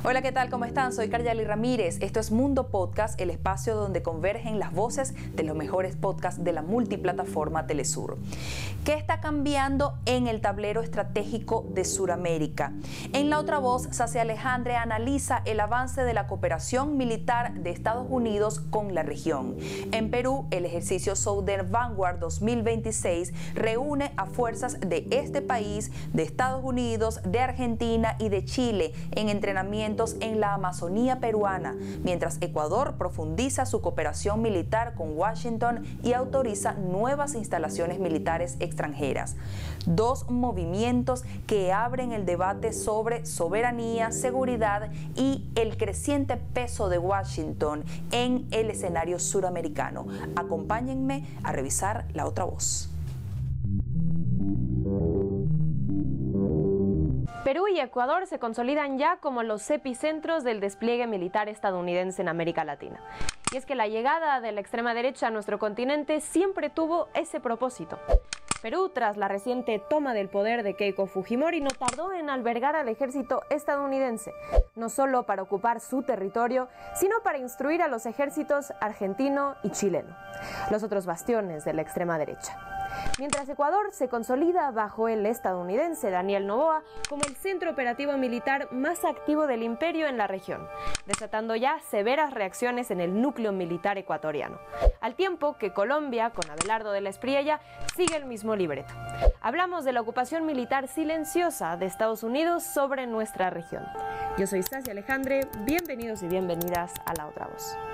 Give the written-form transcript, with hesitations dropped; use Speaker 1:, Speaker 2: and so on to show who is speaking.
Speaker 1: Hola, ¿qué tal? ¿Cómo están? Soy Karyali Ramírez. Esto es Mundo Podcast, el espacio donde convergen las voces de los mejores podcasts de la multiplataforma Telesur. ¿Qué está cambiando en el tablero estratégico de Sudamérica? En La Otra Voz, Sacia Alejandre analiza el avance de la cooperación militar de Estados Unidos con la región. En Perú, el ejercicio Southern Vanguard 2026 reúne a fuerzas de este país, de Estados Unidos, de Argentina y de Chile en entrenamientos en la Amazonía peruana, mientras Ecuador profundiza su cooperación militar con Washington y autoriza nuevas instalaciones militares extranjeras. Dos movimientos que abren el debate sobre soberanía, seguridad y el creciente peso de Washington en el escenario suramericano. Acompáñenme a revisar La Otra Voz.
Speaker 2: Perú y Ecuador se consolidan ya como los epicentros del despliegue militar estadounidense en América Latina. Y es que la llegada de la extrema derecha a nuestro continente siempre tuvo ese propósito. Perú, tras la reciente toma del poder de Keiko Fujimori, no tardó en albergar al ejército estadounidense, no solo para ocupar su territorio, sino para instruir a los ejércitos argentino y chileno, los otros bastiones de la extrema derecha. Mientras Ecuador se consolida bajo el estadounidense Daniel Noboa como el centro operativo militar más activo del imperio en la región, desatando ya severas reacciones en el núcleo militar ecuatoriano, al tiempo que Colombia, con Abelardo de la Espriella, sigue el mismo libreto. Hablamos de la ocupación militar silenciosa de Estados Unidos sobre nuestra región. Yo soy Sacia Alejandre, bienvenidos y bienvenidas a La Otra Voz.